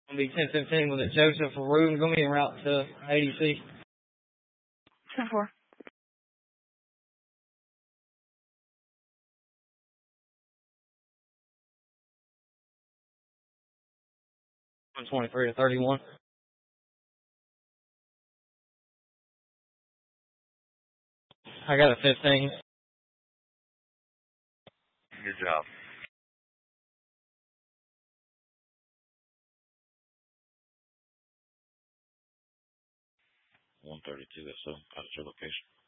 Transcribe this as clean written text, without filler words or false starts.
Gonna be 10:15 with it. Joseph Rue, gonna be en route to ADC. 10-4. From 23 to 31. I got a 15. Good job. $132, so out at your location.